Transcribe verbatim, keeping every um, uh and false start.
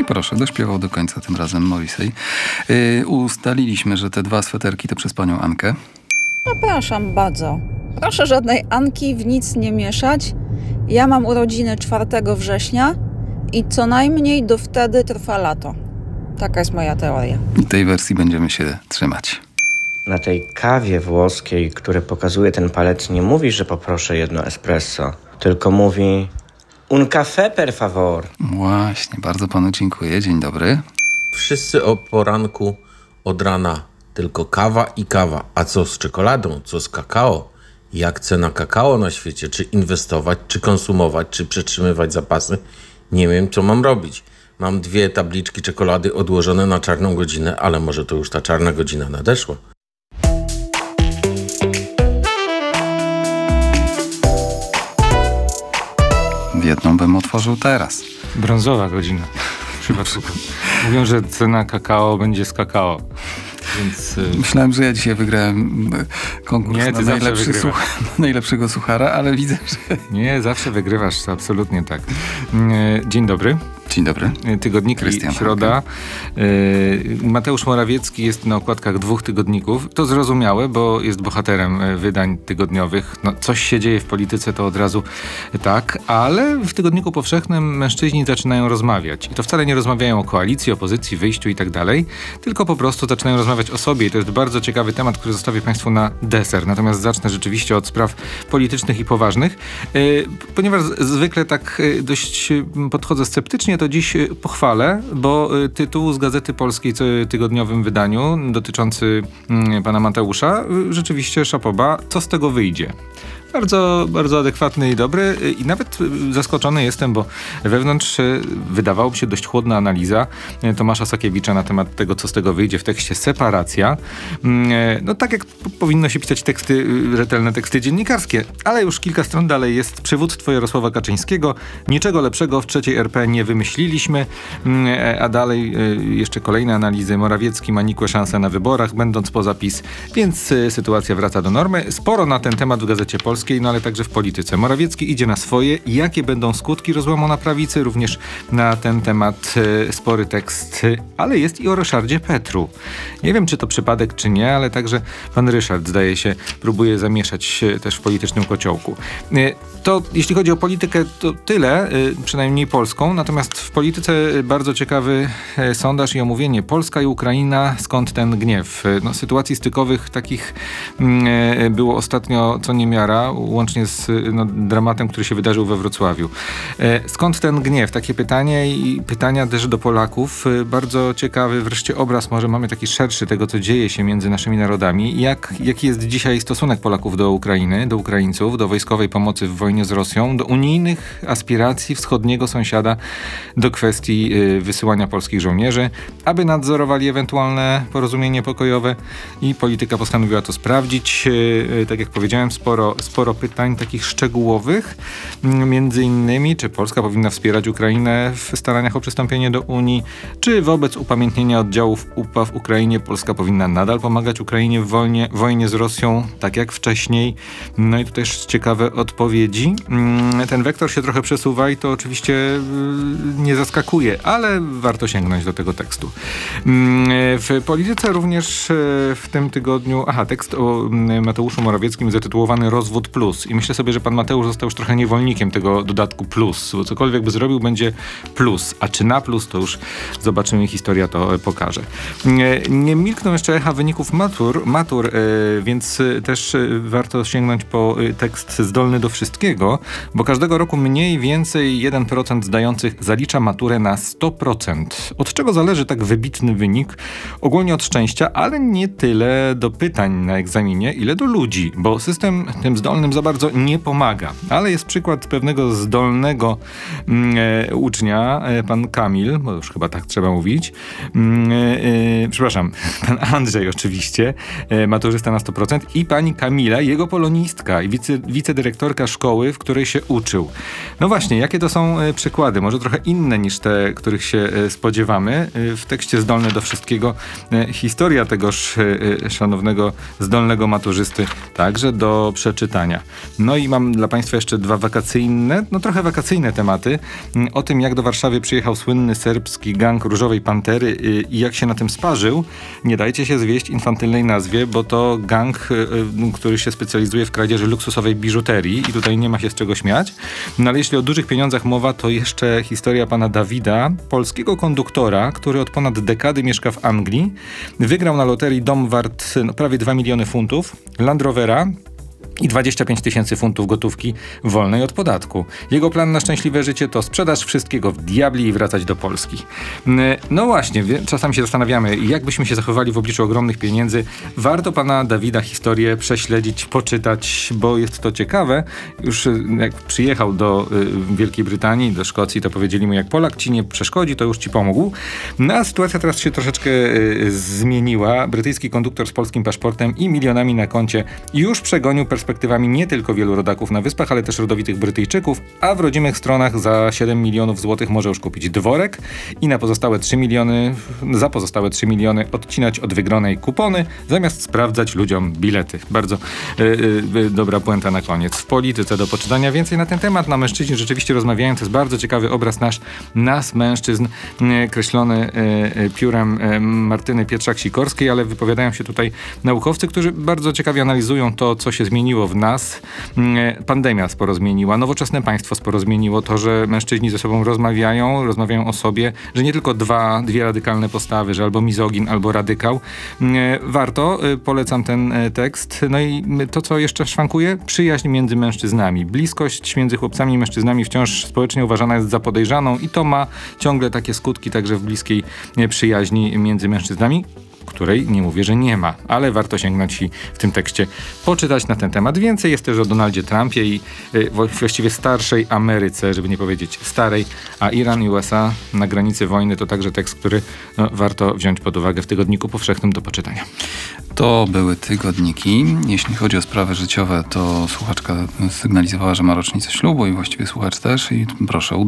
proszę, dośpiewał do końca tym razem Morrissey. Yy, ustaliliśmy, że te dwa sweterki to przez panią Ankę. Zapraszam bardzo. Proszę żadnej Anki w nic nie mieszać. Ja mam urodziny czwartego września i co najmniej do wtedy trwa lato. Taka jest moja teoria. I tej wersji będziemy się trzymać. Na tej kawie włoskiej, który pokazuje ten palec, nie mówi, że poproszę jedno espresso, tylko mówi un café per favor. Właśnie, bardzo panu dziękuję. Dzień dobry. Wszyscy o poranku od rana tylko kawa i kawa. A co z czekoladą? Co z kakao? Jak cena kakao na świecie? Czy inwestować, czy konsumować, czy przetrzymywać zapasy? Nie wiem, co mam robić. Mam dwie tabliczki czekolady odłożone na czarną godzinę, ale może to już ta czarna godzina nadeszła. Jedną bym otworzył teraz. Brązowa godzina. W przypadku. Mówią, że cena kakao będzie z kakao. Więc, myślałem, że ja dzisiaj wygrałem konkurs nie, na, najlepszy słuch- na najlepszego suchara, ale widzę, że... Nie, zawsze wygrywasz, to absolutnie tak. Dzień dobry. Dzień dobry. Tygodniki Krystian Środa. Mateusz Morawiecki jest na okładkach dwóch tygodników. To zrozumiałe, bo jest bohaterem wydań tygodniowych. No, coś się dzieje w polityce, to od razu tak, ale w Tygodniku Powszechnym mężczyźni zaczynają rozmawiać. I to wcale nie rozmawiają o koalicji, opozycji, wyjściu i tak dalej, tylko po prostu zaczynają rozmawiać o sobie. I to jest bardzo ciekawy temat, który zostawię Państwu na deser. Natomiast zacznę rzeczywiście od spraw politycznych i poważnych. Ponieważ zwykle tak dość podchodzę sceptycznie, to dziś pochwalę, bo tytuł z Gazety Polskiej w tygodniowym wydaniu dotyczący pana Mateusza rzeczywiście szapoba. Co z tego wyjdzie? Bardzo, bardzo adekwatny i dobry i nawet zaskoczony jestem, bo wewnątrz wydawałoby się dość chłodna analiza Tomasza Sakiewicza na temat tego, co z tego wyjdzie w tekście Separacja. No tak jak powinno się pisać teksty, rzetelne teksty dziennikarskie, ale już kilka stron dalej jest przywództwo Jarosława Kaczyńskiego. Niczego lepszego w trzeciej er pe nie wymyśliliśmy, a dalej jeszcze kolejne analizy. Morawiecki ma nikłe szanse na wyborach, będąc poza PiS, więc sytuacja wraca do normy. Sporo na ten temat w Gazecie Polskiej, no ale także w polityce. Morawiecki idzie na swoje. Jakie będą skutki rozłamu na prawicy? Również na ten temat e, spory tekst, ale jest i o Ryszardzie Petru. Nie wiem, czy to przypadek, czy nie, ale także pan Ryszard, zdaje się, próbuje zamieszać się też w politycznym kociołku. E, to jeśli chodzi o politykę, to tyle, e, przynajmniej polską, natomiast w polityce bardzo ciekawy e, sondaż i omówienie. Polska i Ukraina, skąd ten gniew? E, no, sytuacji stykowych takich e, było ostatnio co niemiara, łącznie z no, dramatem, który się wydarzył we Wrocławiu. E, skąd ten gniew? Takie pytanie i pytania też do Polaków. E, bardzo ciekawy wreszcie obraz, może mamy taki szerszy tego, co dzieje się między naszymi narodami. Jak, jaki jest dzisiaj stosunek Polaków do Ukrainy, do Ukraińców, do wojskowej pomocy w wojnie z Rosją, do unijnych aspiracji wschodniego sąsiada, do kwestii e, wysyłania polskich żołnierzy, aby nadzorowali ewentualne porozumienie pokojowe i polityka postanowiła to sprawdzić. E, e, tak jak powiedziałem, sporo sporo pytań takich szczegółowych, między innymi, czy Polska powinna wspierać Ukrainę w staraniach o przystąpienie do Unii, czy wobec upamiętnienia oddziałów U P A w Ukrainie Polska powinna nadal pomagać Ukrainie w wojnie, wojnie z Rosją, tak jak wcześniej. No i tu też ciekawe odpowiedzi. Ten wektor się trochę przesuwa i to oczywiście nie zaskakuje, ale warto sięgnąć do tego tekstu. W polityce również w tym tygodniu, aha, tekst o Mateuszu Morawieckim zatytułowany Rozwód Plus. I myślę sobie, że pan Mateusz został już trochę niewolnikiem tego dodatku plus, bo cokolwiek by zrobił, będzie plus. A czy na plus, to już zobaczymy, historia to pokaże. Nie, nie milkną jeszcze echa wyników matur, matur yy, więc też warto sięgnąć po tekst zdolny do wszystkiego, bo każdego roku mniej więcej jeden procent zdających zalicza maturę na sto procent. Od czego zależy tak wybitny wynik? Ogólnie od szczęścia, ale nie tyle do pytań na egzaminie, ile do ludzi, bo system tym zdolnym za bardzo nie pomaga. Ale jest przykład pewnego zdolnego e, ucznia, e, pan Kamil, bo już chyba tak trzeba mówić, e, e, przepraszam, pan Andrzej oczywiście, e, maturzysta na sto procent i pani Kamila, jego polonistka i wice, wicedyrektorka szkoły, w której się uczył. No właśnie, jakie to są e, przykłady? Może trochę inne niż te, których się e, spodziewamy. E, w tekście Zdolny do wszystkiego e, historia tegoż e, szanownego, zdolnego maturzysty także do przeczytania. poczytania. No i mam dla Państwa jeszcze dwa wakacyjne, no trochę wakacyjne tematy. O tym, jak do Warszawy przyjechał słynny serbski gang Różowej Pantery i jak się na tym sparzył. Nie dajcie się zwieść infantylnej nazwie, bo to gang, który się specjalizuje w kradzieży luksusowej biżuterii i tutaj nie ma się z czego śmiać. No ale jeśli o dużych pieniądzach mowa, to jeszcze historia pana Dawida, polskiego konduktora, który od ponad dekady mieszka w Anglii. Wygrał na loterii dom wart no, prawie dwa miliony funtów, Land Rovera i dwadzieścia pięć tysięcy funtów gotówki wolnej od podatku. Jego plan na szczęśliwe życie to sprzedaż wszystkiego w diabli i wracać do Polski. No właśnie, czasami się zastanawiamy, jak byśmy się zachowali w obliczu ogromnych pieniędzy. Warto pana Dawida historię prześledzić, poczytać, bo jest to ciekawe. Już jak przyjechał do Wielkiej Brytanii, do Szkocji, to powiedzieli mu, jak Polak ci nie przeszkodzi, to już ci pomógł. No a sytuacja teraz się troszeczkę zmieniła. Brytyjski konduktor z polskim paszportem i milionami na koncie już przegonił perspektywę perspektywami nie tylko wielu rodaków na Wyspach, ale też rodowitych Brytyjczyków, a w rodzimych stronach za siedem milionów złotych może już kupić dworek i na pozostałe trzy miliony, za pozostałe trzy miliony odcinać od wygranej kupony, zamiast sprawdzać ludziom bilety. Bardzo yy, yy, dobra puenta na koniec. W polityce do poczytania więcej na ten temat. Na mężczyźni rzeczywiście rozmawiają. To jest bardzo ciekawy obraz nasz, nas mężczyzn, yy, kreślony yy, piórem yy, Martyny Pietrzak-Sikorskiej, ale wypowiadają się tutaj naukowcy, którzy bardzo ciekawie analizują to, co się zmieniło w nas. Pandemia sporo zmieniła, nowoczesne państwo sporo zmieniło, to, że mężczyźni ze sobą rozmawiają, rozmawiają o sobie, że nie tylko dwa, dwie radykalne postawy, że albo mizogin, albo radykał. Warto, polecam ten tekst. No i to, co jeszcze szwankuje, przyjaźń między mężczyznami. Bliskość między chłopcami i mężczyznami wciąż społecznie uważana jest za podejrzaną i to ma ciągle takie skutki także w bliskiej przyjaźni między mężczyznami, której nie mówię, że nie ma, ale warto sięgnąć i w tym tekście poczytać na ten temat. Więcej jest też o Donaldzie Trumpie i y, właściwie starszej Ameryce, żeby nie powiedzieć starej, a Iran i U S A na granicy wojny to także tekst, który no, warto wziąć pod uwagę w Tygodniku Powszechnym do poczytania. To były tygodniki. Jeśli chodzi o sprawy życiowe, to słuchaczka sygnalizowała, że ma rocznicę ślubu i właściwie słuchacz też i proszę,